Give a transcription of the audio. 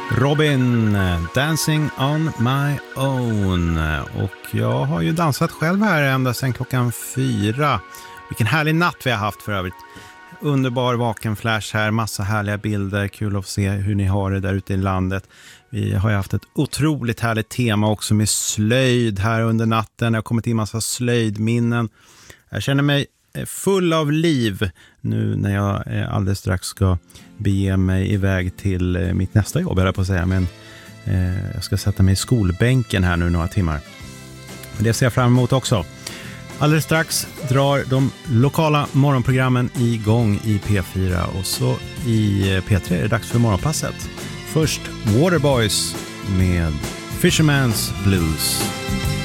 Robin, Dancing on my own. Och jag har ju dansat själv här ända sedan 4:00. Vilken härlig natt vi har haft för övrigt. Underbar vaken flash här, massa härliga bilder. Kul att se hur ni har det där ute i landet. Vi har ju haft ett otroligt härligt tema också med slöjd här under natten. Det har kommit in massa slöjdminnen. Jag känner mig full av liv nu när jag alldeles strax ska bege mig iväg till mitt nästa jobb, jag på att säga. Men jag ska sätta mig i skolbänken här nu några timmar. Det ser jag fram emot också. Alldeles strax drar de lokala morgonprogrammen igång i P4 och så i P3 är det dags för morgonpasset. Först Waterboys med Fisherman's Blues.